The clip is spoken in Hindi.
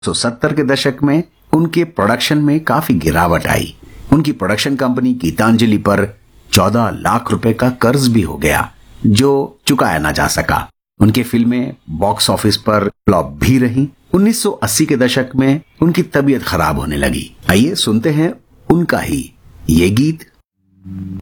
1970 के दशक में उनके प्रोडक्शन में काफी गिरावट आई। उनकी प्रोडक्शन कंपनी गीतांजलि पर 14 लाख रुपए का कर्ज भी हो गया, जो चुकाया ना जा सका। उनकी फिल्में बॉक्स ऑफिस पर फ्लॉप भी रहीं। 1980 के दशक में उनकी तबीयत खराब होने लगी। आइए सुनते हैं उनका ही ये गीत।